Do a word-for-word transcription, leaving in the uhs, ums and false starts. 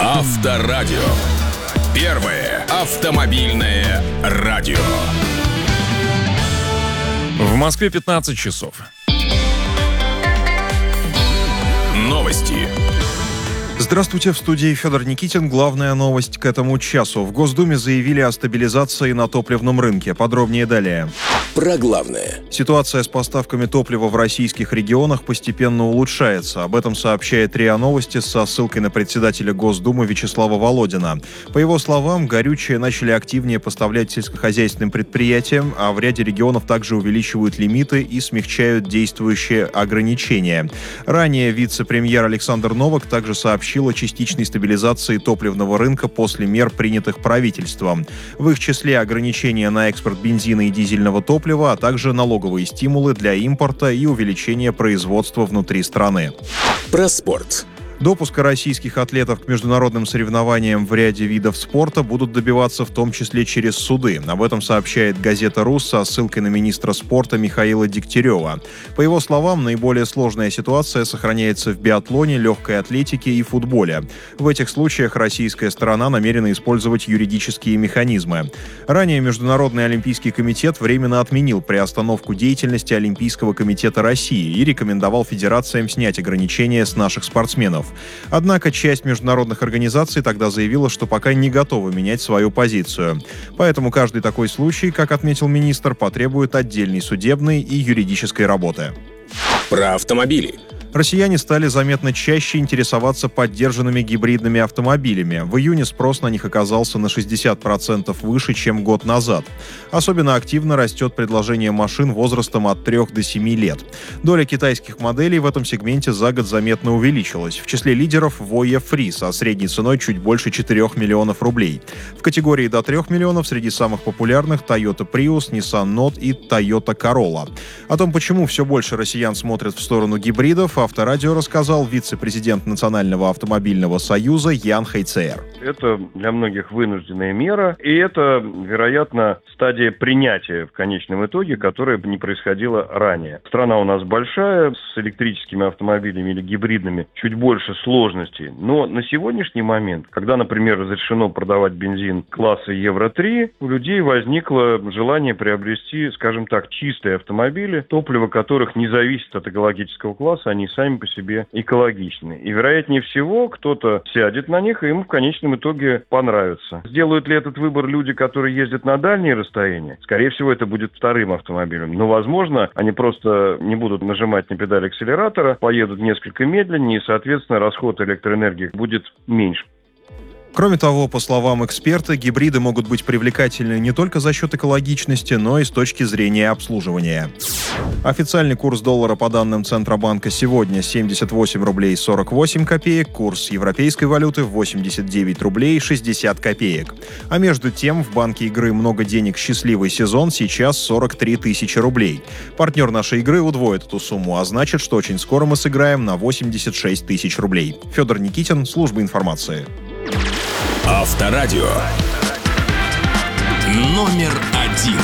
Авторадио. Первое автомобильное радио. В Москве пятнадцать часов. Новости. Здравствуйте, в студии Федор Никитин. Главная новость к этому часу. В Госдуме заявили о стабилизации на топливном рынке. Подробнее далее. Про главное. Ситуация с поставками топлива в российских регионах постепенно улучшается. Об этом сообщает РИА Новости со ссылкой на председателя Госдумы Вячеслава Володина. По его словам, горючее начали активнее поставлять сельскохозяйственным предприятиям, а в ряде регионов также увеличивают лимиты и смягчают действующие ограничения. Ранее вице-премьер Александр Новак также сообщил о частичной стабилизации топливного рынка после мер, принятых правительством. В их числе ограничения на экспорт бензина и дизельного топлива, а также налоговые стимулы для импорта и увеличение производства внутри страны. Про спорт. Допуска российских атлетов к международным соревнованиям в ряде видов спорта будут добиваться в том числе через суды. Об этом сообщает газета «РУ» со ссылкой на министра спорта Михаила Дегтярева. По его словам, наиболее сложная ситуация сохраняется в биатлоне, легкой атлетике и футболе. В этих случаях российская сторона намерена использовать юридические механизмы. Ранее Международный олимпийский комитет временно отменил приостановку деятельности Олимпийского комитета России и рекомендовал федерациям снять ограничения с наших спортсменов. Однако часть международных организаций тогда заявила, что пока не готовы менять свою позицию. Поэтому каждый такой случай, как отметил министр, потребует отдельной судебной и юридической работы. Про автомобили. Россияне стали заметно чаще интересоваться поддержанными гибридными автомобилями. В июне спрос на них оказался на шестьдесят процентов выше, чем год назад. Особенно активно растет предложение машин возрастом от трёх до семи лет. Доля китайских моделей в этом сегменте за год заметно увеличилась. В числе лидеров Voyah Free со средней ценой чуть больше четырёх миллионов рублей. В категории до трёх миллионов среди самых популярных Toyota Prius, Nissan Note и Toyota Corolla. О том, почему все больше россиян смотрят в сторону гибридов, Авторадио рассказал вице-президент Национального автомобильного союза Ян Хайцер. Это для многих вынужденная мера, и это, вероятно, стадия принятия в конечном итоге, которая не происходила ранее. Страна у нас большая, с электрическими автомобилями или гибридными чуть больше сложностей, но на сегодняшний момент, когда, например, разрешено продавать бензин класса евро три, у людей возникло желание приобрести, скажем так, чистые автомобили, топливо которых не зависит от экологического класса, они сами по себе экологичны. И, вероятнее всего, кто-то сядет на них, и ему в конечном итоге понравится. Сделают ли этот выбор люди, которые ездят на дальние расстояния? Скорее всего, это будет вторым автомобилем. Но, возможно, они просто не будут нажимать на педаль акселератора, поедут несколько медленнее, и, соответственно, расход электроэнергии будет меньше. Кроме того, по словам эксперта, гибриды могут быть привлекательны не только за счет экологичности, но и с точки зрения обслуживания. Официальный курс доллара по данным Центробанка сегодня семьдесят восемь рублей сорок восемь копеек, курс европейской валюты восемьдесят девять рублей шестьдесят копеек. А между тем, в банке игры «Много денег. Счастливый сезон» сейчас сорок три тысячи рублей. Партнер нашей игры удвоит эту сумму, а значит, что очень скоро мы сыграем на восемьдесят шесть тысяч рублей. Федор Никитин, служба информации. Авторадио. Номер один.